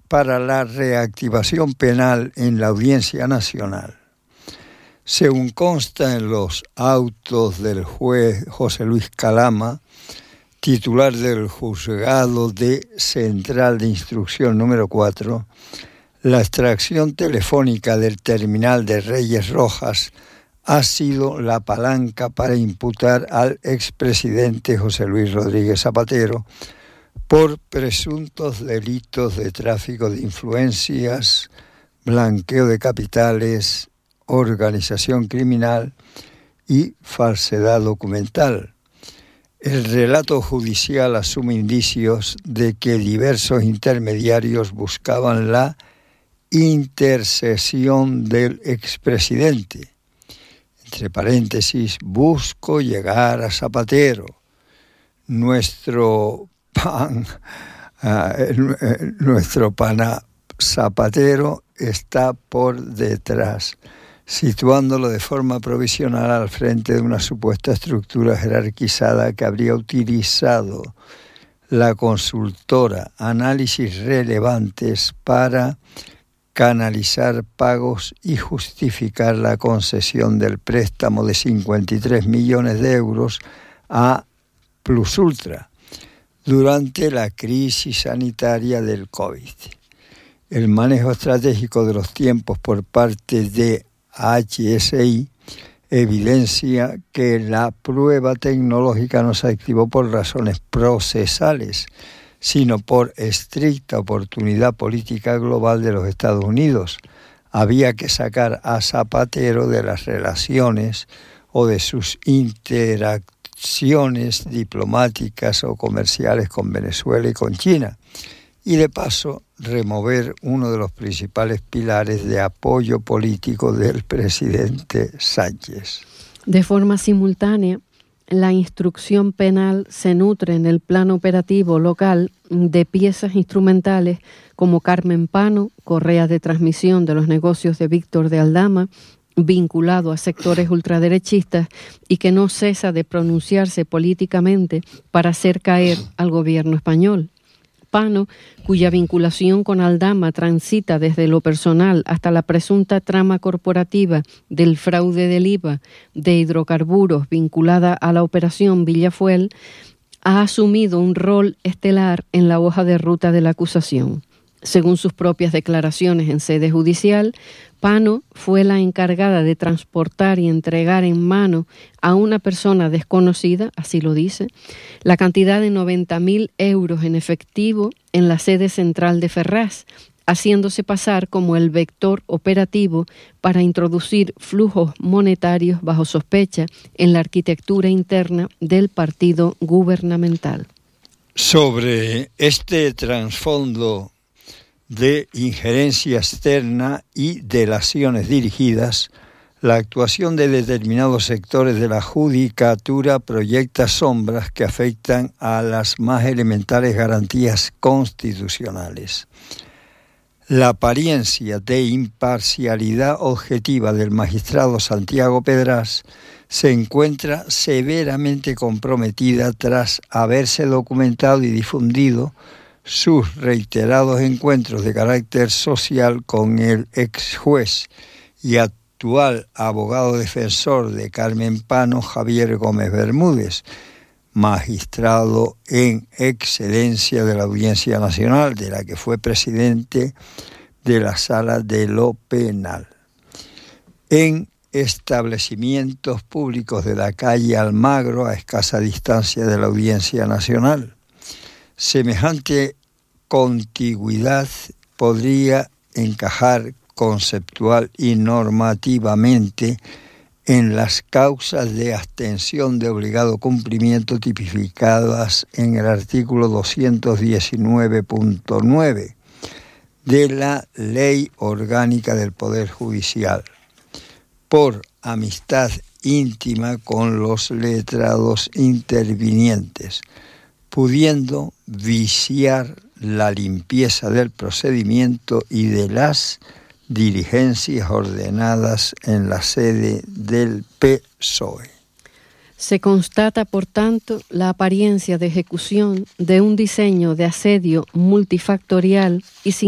para la reactivación penal en la Audiencia Nacional. Según consta en los autos del juez José Luis Calama, titular del Juzgado Central de Instrucción número 4, la extracción telefónica del terminal de Reyes Rojas ha sido la palanca para imputar al expresidente José Luis Rodríguez Zapatero por presuntos delitos de tráfico de influencias, blanqueo de capitales, organización criminal y falsedad documental. El relato judicial asume indicios de que diversos intermediarios buscaban la intercesión del expresidente. Entre paréntesis, busco llegar a Zapatero. Nuestro pana Zapatero está por detrás, situándolo de forma provisional al frente de una supuesta estructura jerarquizada que habría utilizado la consultora Análisis Relevantes para canalizar pagos y justificar la concesión del préstamo de 53 millones de euros a Plusultra durante la crisis sanitaria del COVID. El manejo estratégico de los tiempos por parte de HSI evidencia que la prueba tecnológica no se activó por razones procesales, sino por estricta oportunidad política global de los Estados Unidos. Había que sacar a Zapatero de las relaciones o de sus interacciones diplomáticas o comerciales con Venezuela y con China, y de paso remover uno de los principales pilares de apoyo político del presidente Sánchez. De forma simultánea, la instrucción penal se nutre en el plano operativo local de piezas instrumentales como Carmen Pano, correa de transmisión de los negocios de Víctor de Aldama, vinculado a sectores ultraderechistas y que no cesa de pronunciarse políticamente para hacer caer al gobierno español. Pano, cuya vinculación con Aldama transita desde lo personal hasta la presunta trama corporativa del fraude del IVA de hidrocarburos vinculada a la operación Villafuel, ha asumido un rol estelar en la hoja de ruta de la acusación. Según sus propias declaraciones en sede judicial, Pano fue la encargada de transportar y entregar en mano a una persona desconocida, así lo dice, la cantidad de 90.000 euros en efectivo en la sede central de Ferraz, haciéndose pasar como el vector operativo para introducir flujos monetarios bajo sospecha en la arquitectura interna del partido gubernamental. Sobre este trasfondo de injerencia externa y delaciones dirigidas, la actuación de determinados sectores de la judicatura proyecta sombras que afectan a las más elementales garantías constitucionales. La apariencia de imparcialidad objetiva del magistrado Santiago Pedraz se encuentra severamente comprometida tras haberse documentado y difundido sus reiterados encuentros de carácter social con el ex juez y actual abogado defensor de Carmen Pano, Javier Gómez Bermúdez, magistrado en excedencia de la Audiencia Nacional, de la que fue presidente de la Sala de lo Penal, en establecimientos públicos de la calle Almagro, a escasa distancia de la Audiencia Nacional. Semejante contigüidad podría encajar conceptual y normativamente en las causas de abstención de obligado cumplimiento tipificadas en el artículo 219.9 de la Ley Orgánica del Poder Judicial, por amistad íntima con los letrados intervinientes, pudiendo viciar la limpieza del procedimiento y de las diligencias ordenadas en la sede del PSOE. Se constata, por tanto, la apariencia de ejecución de un diseño de asedio multifactorial y